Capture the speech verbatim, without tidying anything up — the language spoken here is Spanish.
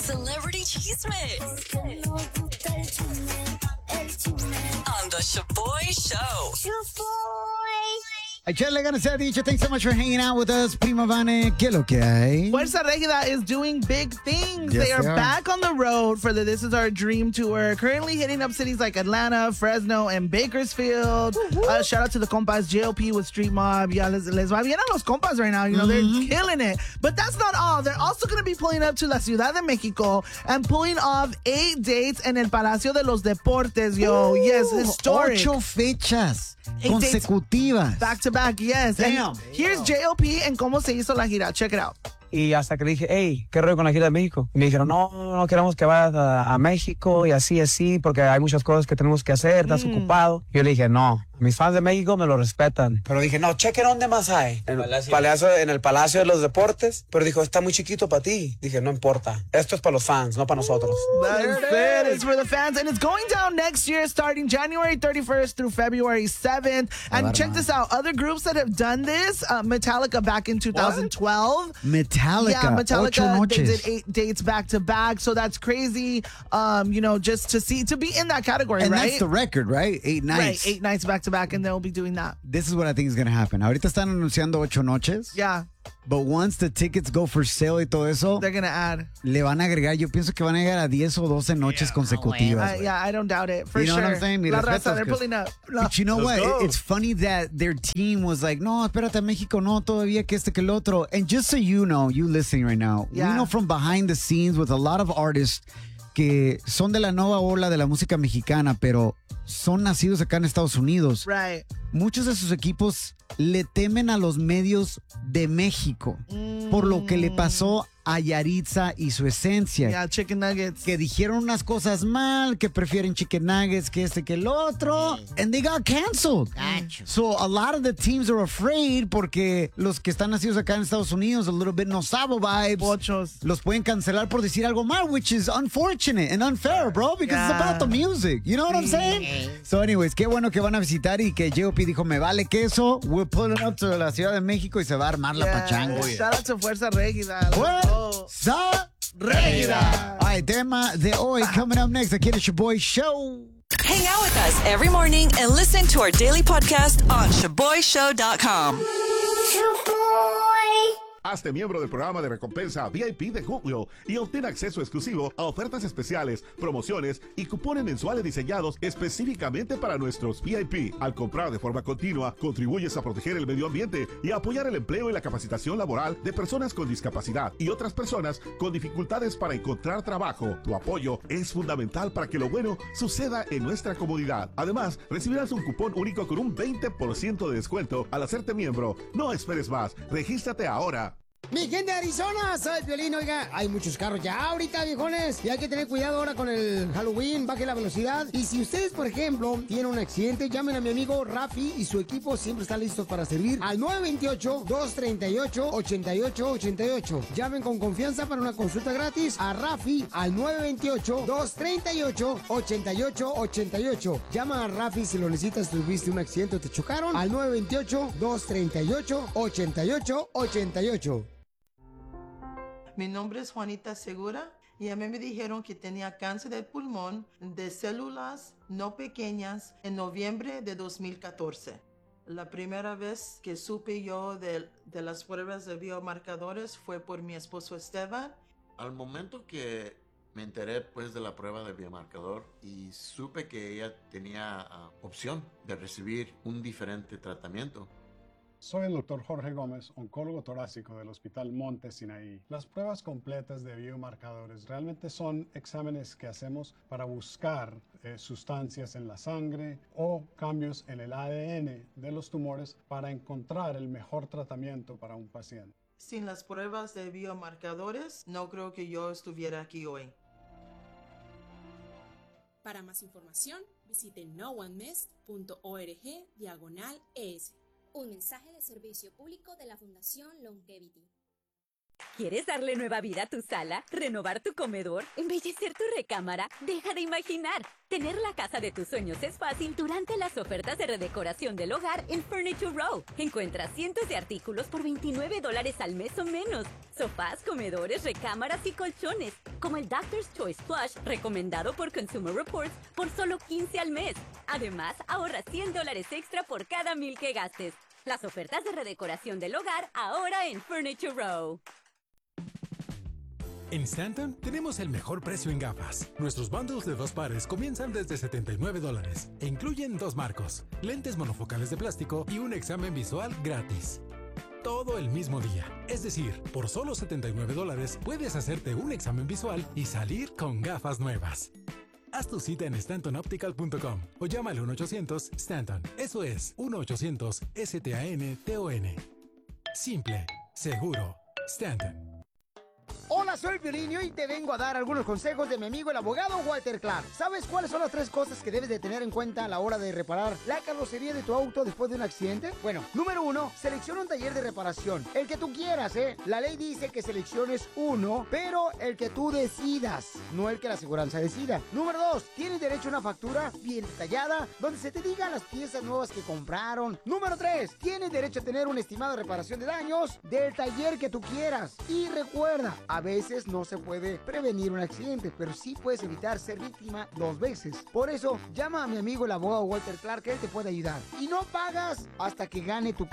Celebrity Cheesemate. On the Shaboy Show. Shaboy. Echarle ganas se ha dicho. Thanks so much for hanging out with us, Prima Vane. ¿Qué lo que hay? Fuerza Regida is doing big things. Yes, they are they are. back on the road for the This Is Our Dream Tour, currently hitting up cities like Atlanta, Fresno, and Bakersfield. Uh, shout out to the compas, J L P with Street Mob. Yeah, les, les va bien a los compas right now. You know, Mm-hmm. they're killing it. But that's not all. They're also going to be pulling up to La Ciudad de Mexico and pulling off eight dates in el Palacio de los Deportes, yo. Ooh, yes, historic. Ocho fechas Eight dates consecutivas. Back to back, yes. Damn. And here's J L P and cómo se hizo la gira. Check it out. Y hasta que le dije, hey, ¿qué rollo con la gira de México? Y me dijeron, no, no queremos que vayas a, a México y así, así, porque hay muchas cosas que tenemos que hacer, estás Mm. ocupado. Y yo le dije, no, mis fans de México me lo respetan. Pero dije, no, cheque dónde más hay. En el Palacio, en el Palacio de los Deportes. Pero dijo, está muy chiquito para ti. Dije, no importa, esto es para los fans, no para nosotros. That's it. It's for the fans. And it's going down next year, starting January thirty-first through February seventh. And Alarma. check this out. Other groups that have done this, uh, Metallica back in two thousand twelve. Metallica. Yeah, Metallica, Ocho they noches. did eight dates back to back. So that's crazy, um, you know, just to see, to be in that category, And right? that's the record, right? Eight Right, nights. eight nights back to back, and they'll be doing that. This is what I think is going to happen. Ahorita están anunciando ocho noches. Yeah, But once the tickets go for sale y todo eso, they're going to add. le van a agregar, yo pienso que van a llegar a diez o doce noches consecutivas. Uh, yeah, I don't doubt it. For You know sure. what I'm saying? Mi La respetos, raza, they're 'cause- pulling up. But you know Let's what? go. It's funny that their team was like, no, espérate, México, no, todavía que este que el otro. And just so you know, you listening right now, Yeah. we know from behind the scenes with a lot of artists que son de la nueva ola de la música mexicana, pero son nacidos acá en Estados Unidos. Right. Muchos de sus equipos le temen a los medios de México por lo que le pasó a Yaritza y su esencia. Yeah, chicken nuggets. Que dijeron unas cosas mal, que prefieren chicken nuggets que este que el otro, and they got canceled. So a lot of the teams are afraid porque los que están nacidos acá en Estados Unidos, a little bit no sabo vibes, Pochos. los pueden cancelar por decir algo mal, which is unfortunate and unfair, bro, because it's Yeah. about the music. You know what I'm Sí. saying? So anyways, qué bueno que van a visitar y que J O P dijo, me vale queso, we're pulling up to la Ciudad de México y se va a armar la Yeah. pachanga. Shout out to Fuerza Regida. Let's go. Fuerza Regida. All right, tema de hoy coming up next. Aquí en el Shaboy Show. Hang out with us every morning and listen to our daily podcast on shaboy show dot com. Shaboy. Hazte miembro del programa de recompensa V I P de Julio y obtén acceso exclusivo a ofertas especiales, promociones y cupones mensuales diseñados específicamente para nuestros V I P. Al comprar de forma continua, contribuyes a proteger el medio ambiente y a apoyar el empleo y la capacitación laboral de personas con discapacidad y otras personas con dificultades para encontrar trabajo. Tu apoyo es fundamental para que lo bueno suceda en nuestra comunidad. Además, recibirás un cupón único con un veinte por ciento de descuento al hacerte miembro. No esperes más, regístrate ahora. Mi gente de Arizona, soy Piolín, oiga, hay muchos carros ya ahorita, viejones, y hay que tener cuidado ahora con el Halloween, baje la velocidad, y si ustedes, por ejemplo, tienen un accidente, llamen a mi amigo Rafi y su equipo siempre está listo para servir al nueve dos ocho, dos tres ocho, ocho ocho ocho ocho. Llamen con confianza para una consulta gratis a Rafi al nueve dos ocho, dos tres ocho, ocho ocho ocho ocho. Llama a Rafi si lo necesitas, tuviste un accidente o te chocaron, al nueve dos ocho, dos tres ocho, ocho ocho ocho ocho. Mi nombre es Juanita Segura y a mí me dijeron que tenía cáncer de pulmón de células no pequeñas en noviembre de dos mil catorce. La primera vez que supe yo de, de las pruebas de biomarcadores fue por mi esposo Esteban. Al momento que me enteré pues de la prueba de biomarcador y supe que ella tenía uh, opción de recibir un diferente tratamiento. Soy el doctor Jorge Gómez, oncólogo torácico del Hospital Monte Sinaí. Las pruebas completas de biomarcadores realmente son exámenes que hacemos para buscar eh, sustancias en la sangre o cambios en el A D N de los tumores para encontrar el mejor tratamiento para un paciente. Sin las pruebas de biomarcadores, no creo que yo estuviera aquí hoy. Para más información, visite no one missed punto org diagonal es. Un mensaje de servicio público de la Fundación Longevity. ¿Quieres darle nueva vida a tu sala? ¿Renovar tu comedor? ¿Embellecer tu recámara? Deja de imaginar. Tener la casa de tus sueños es fácil durante las ofertas de redecoración del hogar en Furniture Row. Encuentra cientos de artículos por veintinueve dólares al mes o menos. Sofás, comedores, recámaras y colchones. como el Doctor's Choice Plush, recomendado por Consumer Reports, por solo quince al mes. Además, ahorra cien dólares extra por cada mil que gastes. Las ofertas de redecoración del hogar ahora en Furniture Row. En Stanton tenemos el mejor precio en gafas. Nuestros bundles de dos pares comienzan desde setenta y nueve dólares e incluyen dos marcos, lentes monofocales de plástico y un examen visual gratis. Todo el mismo día. Es decir, por solo setenta y nueve dólares puedes hacerte un examen visual y salir con gafas nuevas. Haz tu cita en stanton optical punto com o llama al uno ochocientos Stanton. Eso es uno ochocientos S T A N T O N. Simple, seguro, Stanton. Hola, soy Piolín y hoy te vengo a dar algunos consejos de mi amigo el abogado Walter Clark. ¿Sabes cuáles son las tres cosas que debes de tener en cuenta a la hora de reparar la carrocería de tu auto después de un accidente? Bueno, número uno, selecciona un taller de reparación. El que tú quieras, ¿eh? La ley dice que selecciones uno, pero el que tú decidas, no el que la aseguranza decida. Número dos, tienes derecho a una factura bien detallada, donde se te digan las piezas nuevas que compraron. Número tres, tienes derecho a tener una estimada reparación de daños del taller que tú quieras. Y recuerda, a veces no se puede prevenir un accidente, pero sí puedes evitar ser víctima dos veces. Por eso, llama a mi amigo el abogado Walter Clark, que él te puede ayudar. Y no pagas hasta que gane tu